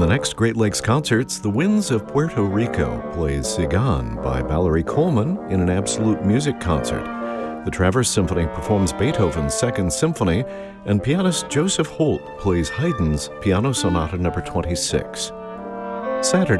the next Great Lakes Concerts, the Winds of Puerto Rico plays Sigan by Valerie Coleman in an absolute music concert. The Traverse Symphony performs Beethoven's Second Symphony, and pianist Joseph Holt plays Haydn's Piano Sonata No. 26. Saturday,